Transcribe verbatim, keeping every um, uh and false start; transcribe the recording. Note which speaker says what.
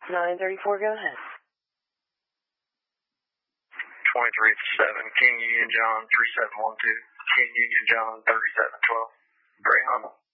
Speaker 1: nine thirty-four, go ahead.
Speaker 2: twenty-three seven, King Union John three seven one two, King Union John thirty-seven twelve, Greyhound.